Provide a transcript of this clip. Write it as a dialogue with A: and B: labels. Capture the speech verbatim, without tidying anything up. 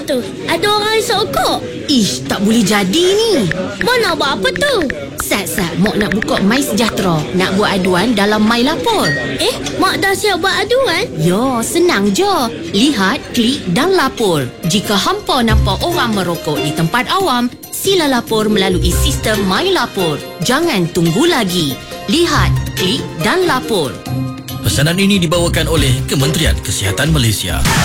A: tu? Ada orang risau kok.
B: Ish, tak boleh jadi ni.
A: Mana buat apa tu?
B: Sat-sat, Mak nak buka My Sejahtera. Nak buat aduan dalam My Lapor.
A: Eh, mak dah siap buat aduan?
B: Yo, senang je. Lihat, klik dan lapor. Jika hampa nampak orang merokok di tempat awam, sila lapor melalui sistem My Lapor. Jangan tunggu lagi. Lihat, klik dan lapor.
C: Pesanan ini dibawakan oleh Kementerian Kesihatan Malaysia.